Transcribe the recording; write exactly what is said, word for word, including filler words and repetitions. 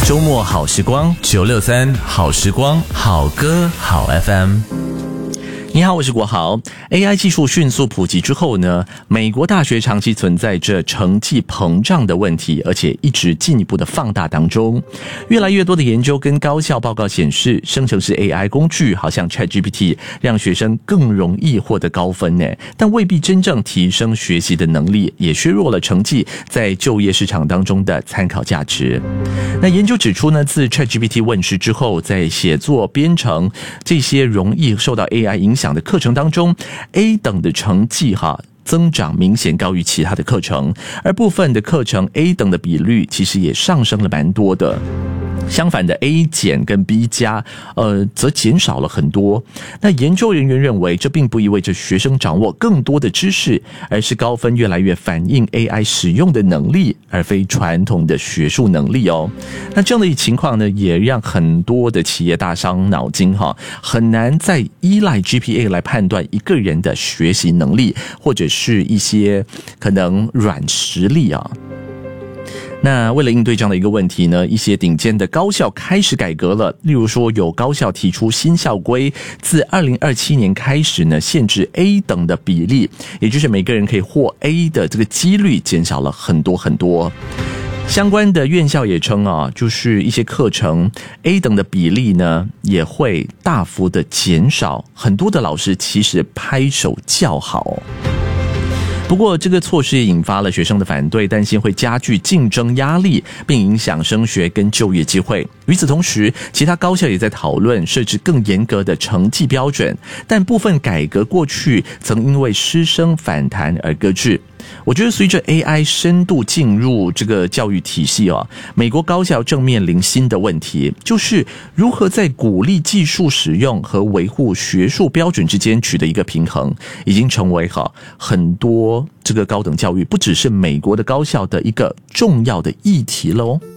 周末好时光，九六三好时光，好歌好 F M。你好，我是国豪。A I 技术迅速普及之后呢，美国大学长期存在着成绩膨胀的问题，而且一直进一步的放大当中。越来越多的研究跟高校报告显示，生成式 A I 工具，好像 ChatGPT， 让学生更容易获得高分呢，但未必真正提升学习的能力，也削弱了成绩在就业市场当中的参考价值。那研究指出呢，自 ChatGPT 问世之后，在写作、编程这些容易受到 A I 影响的课程当中 ，A 等的成绩哈增长明显高于其他的课程，而部分的课程 A 等的比率其实也上升了蛮多的。相反的 A 减跟 B 加，呃，则减少了很多。那研究人员认为，这并不意味着学生掌握更多的知识，而是高分越来越反映 A I 使用的能力，而非传统的学术能力哦。那这样的情况呢，也让很多的企业大伤脑筋哈，很难再依赖 G P A 来判断一个人的学习能力，或者是一些可能软实力啊。那为了应对这样的一个问题呢，一些顶尖的高校开始改革了。例如说，有高校提出新校规，自二零二七年开始呢，限制 A 等的比例，也就是每个人可以获 A 的这个几率减少了很多很多。相关的院校也称啊，就是一些课程 A 等的比例呢，也会大幅的减少。很多的老师其实拍手叫好。不过这个措施也引发了学生的反对，担心会加剧竞争压力，并影响升学跟就业机会。与此同时，其他高校也在讨论设置更严格的成绩标准，但部分改革过去曾因为师生反弹而搁置。我觉得随着 A I 深度进入这个教育体系哦，美国高校正面临新的问题，就是如何在鼓励技术使用和维护学术标准之间取得一个平衡，已经成为哈很多这个高等教育，不只是美国的高校的一个重要的议题了哦。